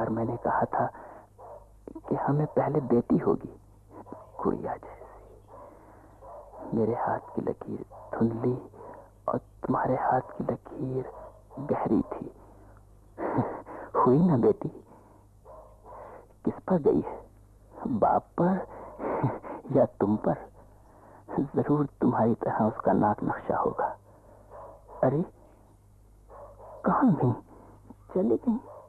और मैंने कहा था कि हमें पहले बेटी होगी, गुड़िया जैसी। मेरे हाथ की लकीर धुंधली और तुम्हारे हाथ की लकीर गहरी थी। हुई ना बेटी? किस पर गई है, बाप पर या तुम पर? जरूर तुम्हारी तरह उसका नाक नक्शा होगा। अरे कहां गई? चली गई?